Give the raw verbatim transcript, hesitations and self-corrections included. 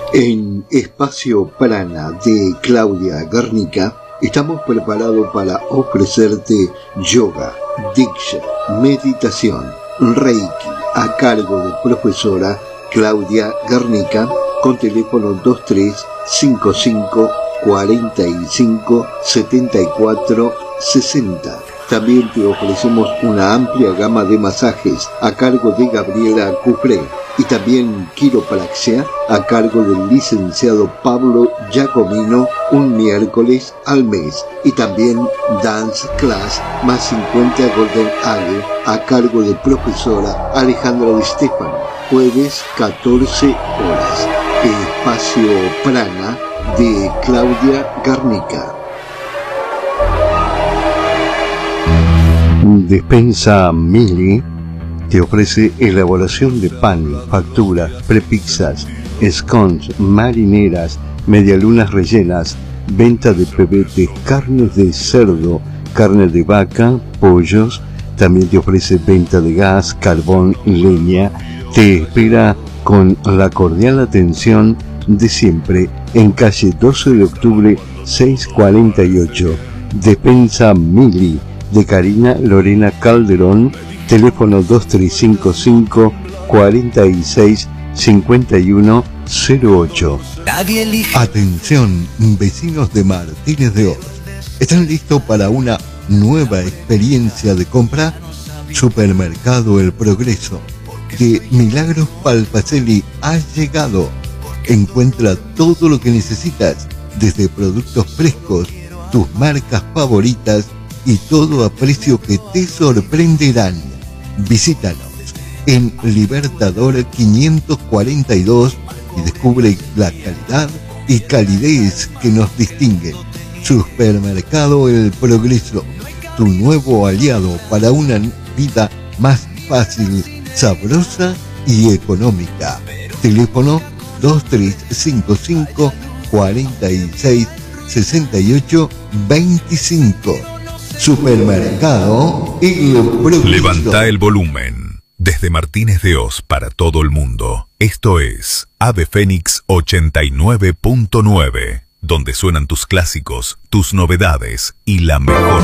En Espacio Prana de Claudia Garnica estamos preparados para ofrecerte yoga, diksha, meditación, reiki a cargo de profesora Claudia Garnica con teléfono dos tres cinco cinco cuarenta y cinco setenta y cuatro sesenta. También te ofrecemos una amplia gama de masajes a cargo de Gabriela Cufré y también quiropraxia a cargo del licenciado Pablo Giacomino un miércoles al mes y también Dance Class más cincuenta Golden Ale a cargo de profesora Alejandra Di Stefano, jueves catorce horas. Espacio Prana de Claudia Garnica. Despensa Mili te ofrece elaboración de pan, facturas, prepizzas, scones, marineras, medialunas rellenas, venta de pebetes, carnes de cerdo, carne de vaca, pollos. También te ofrece venta de gas, carbón, leña. Te espera con la cordial atención de siempre en calle doce de octubre seiscientos cuarenta y ocho. Despensa Mili de Karina Lorena Calderón, teléfono dos tres cinco cinco cuarenta y seis cincuenta y uno cero ocho. Atención, vecinos de Martínez de Oz. ¿Están listos para una nueva experiencia de compra? Supermercado El Progreso de Milagros Palpacelli ha llegado. Encuentra todo lo que necesitas, desde productos frescos, tus marcas favoritas y todo a precio que te sorprenderán. Visítanos en Libertador quinientos cuarenta y dos y descubre la calidad y calidez que nos distinguen. Supermercado El Progreso, tu nuevo aliado para una vida más fácil, sabrosa y económica. Teléfono dos tres cinco cinco cuarenta y seis sesenta y ocho veinticinco. Supermercado El Progreso. Levanta el volumen. Desde Martínez de Oz para todo el mundo. Esto es Ave Fénix ochenta y nueve punto nueve, donde suenan tus clásicos, tus novedades y la mejor